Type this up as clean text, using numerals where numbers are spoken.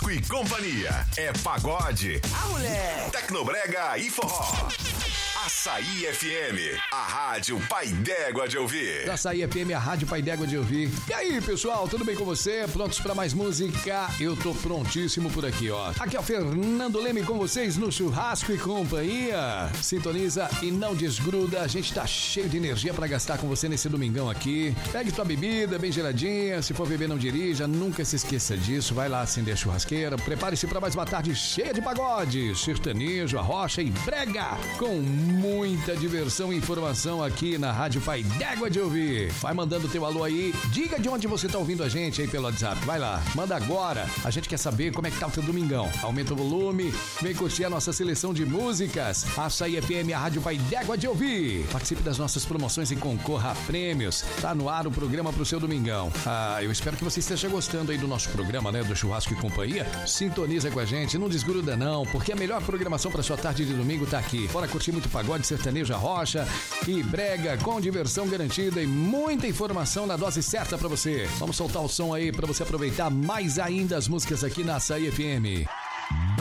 Churrasco e Companhia. É pagode, moleque, tecnobrega e forró. Açaí FM, a rádio Pai d'Égua de ouvir. Açaí FM, a rádio Pai d'Égua de ouvir. E aí, pessoal, tudo bem com você? Prontos para mais música? Eu tô prontíssimo por aqui, ó. Aqui é o Fernando Leme com vocês no Churrasco e Companhia. Sintoniza e não desgruda. A gente tá cheio de energia para gastar com você nesse domingão aqui. Pegue sua bebida bem geladinha. Se for beber, não dirija. Nunca se esqueça disso. Vai lá acender a churrasqueira. Prepare-se para mais uma tarde cheia de pagode, sertanejo, arrocha e brega. Com muita diversão e informação aqui na Rádio Pai d'Égua de ouvir. Vai mandando teu alô aí. Diga de onde você tá ouvindo a gente aí pelo WhatsApp. Vai lá, manda agora. A gente quer saber como é que tá o teu domingão. Aumenta o volume, vem curtir a nossa seleção de músicas. Açaí FM, a Rádio Pai d'Égua de ouvir. Participe das nossas promoções e concorra a prêmios. Tá no ar o programa pro seu domingão. Eu espero que você esteja gostando aí do nosso programa, né? Do Churrasco e Companhia. Sintoniza com a gente, não desgruda não, porque a melhor programação pra sua tarde de domingo tá aqui. Bora curtir muito pagode, sertanejo, arrocha e brega com diversão garantida e muita informação na dose certa pra você. Vamos soltar o som aí pra você aproveitar mais ainda as músicas aqui na Açaí FM.